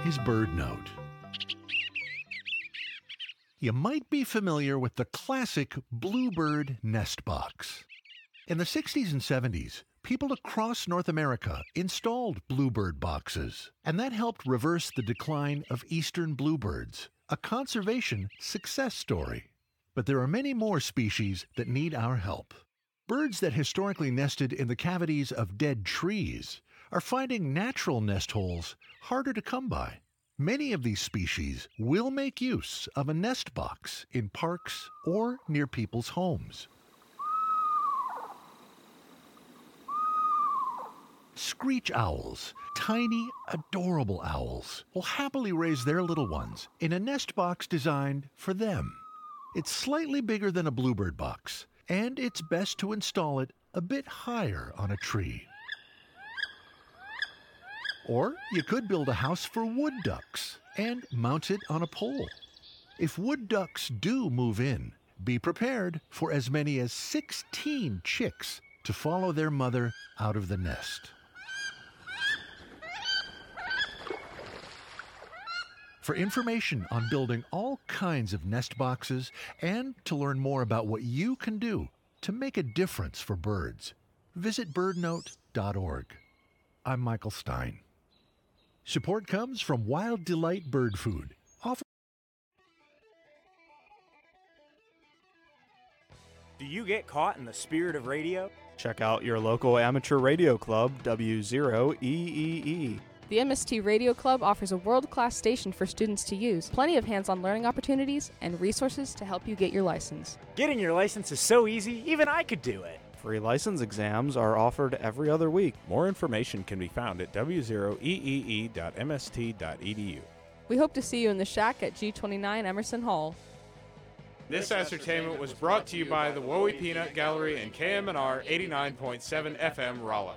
is BirdNote. You might be familiar with the classic Bluebird nest box. In the 60s and 70s, people across North America installed Bluebird boxes, and that helped reverse the decline of eastern bluebirds, a conservation success story. But there are many more species that need our help. Birds that historically nested in the cavities of dead trees are finding natural nest holes harder to come by. Many of these species will make use of a nest box in parks or near people's homes. Screech owls, tiny, adorable owls, will happily raise their little ones in a nest box designed for them. It's slightly bigger than a bluebird box, and it's best to install it a bit higher on a tree. Or you could build a house for wood ducks and mount it on a pole. If wood ducks do move in, be prepared for as many as 16 chicks to follow their mother out of the nest. For information on building all kinds of nest boxes and to learn more about what you can do to make a difference for birds, visit birdnote.org. I'm Michael Stein. Support comes from Wild Delight Bird Food. Do you get caught in the spirit of radio? Check out your local amateur radio club, W0EEE. The MST Radio Club offers a world-class station for students to use, plenty of hands-on learning opportunities, and resources to help you get your license. Getting your license is so easy, even I could do it. Free license exams are offered every other week. More information can be found at w0eee.mst.edu. We hope to see you in the shack at G29 Emerson Hall. This ascertainment was brought to you by the Wowie Peanut Gallery and KMNR 89.7 FM Rolla.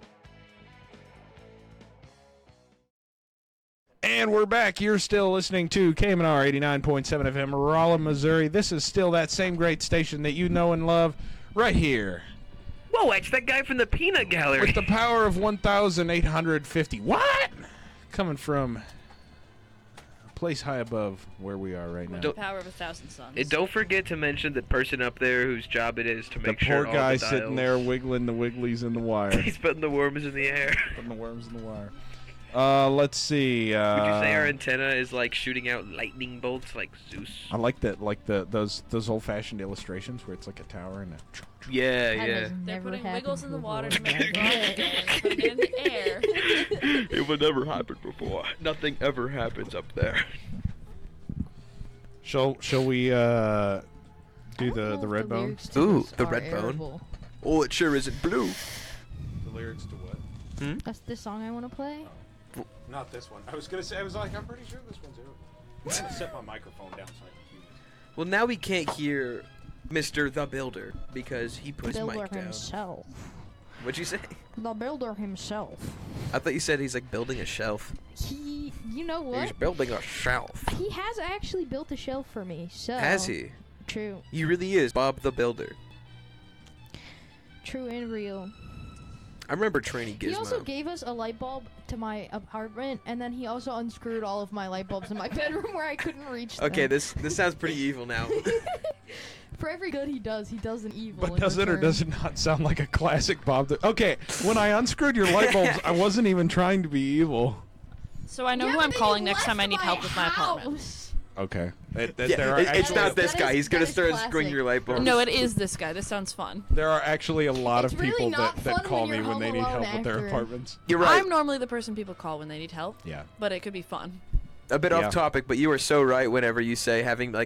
And we're back. You're still listening to KMNR 89.7 FM Rolla, Missouri. This is still that same great station that you know and love right here. Whoa, it's that guy from the Peanut Gallery. With the power of 1,850. What? Coming from a place high above where we are right now. The power of 1,000 suns. And don't forget to mention the person up there whose job it is to make sure all the The poor guy dials... sitting there wiggling the wigglies in the wire. He's putting the worms in the air. Putting the worms in the wire. Let's see. Would you say our antenna is like shooting out lightning bolts like Zeus? I like that, like those old-fashioned illustrations where it's like a tower and a... Yeah, That yeah. has They're never putting happened wiggles in the water to before. make it go in the air. It would never happen before. Nothing ever happens up there. Shall we do the red bone? Ooh, the red bone. Oh, it sure isn't blue. The lyrics to what? That's the song I want to play. Not this one. I was gonna say. I was like, I'm pretty sure this one's it. I'm gonna set my microphone down so I can hear this. Well, now we can't hear Mr. The Builder because he put his Builder mic down. himself. What'd you say? The builder himself. I thought you said he's like building a shelf. You know what? He's building a shelf. He has actually built a shelf for me. So. Has he? True. He really is Bob the Builder. True and real. I remember Trainee Gizmo. He also gave us a light bulb to my apartment, and then he also unscrewed all of my light bulbs in my bedroom where I couldn't reach them. Okay, this sounds pretty evil now. For every good he does an evil. But in does it or return. does it not sound like a classic Bob? Okay, when I unscrewed your light bulbs, I wasn't even trying to be evil. So I know Yeah, who but I'm then calling you next time I left need my help with my apartment. house. Okay. Yeah, it's not this That guy. is- He's gonna that is start classic. unscrewing your light bulbs. No, it is this guy. This sounds fun. There are actually a lot It's of really people not that fun call when me you're when they home need alone help with their after. apartments. You're right. I'm normally the person people call when they need help. Yeah. But it could be fun. A bit Yeah. off topic, but you are so right whenever you say having like